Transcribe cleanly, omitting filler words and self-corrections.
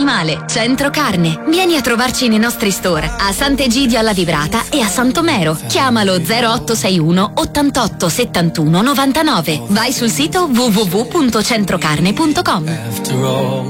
animale. Centro Carne. Vieni a trovarci nei nostri store a Sant'Egidio alla Vibrata e a Santomero. Chiamalo 0861 88 71 99. Vai sul sito www.centrocarne.com.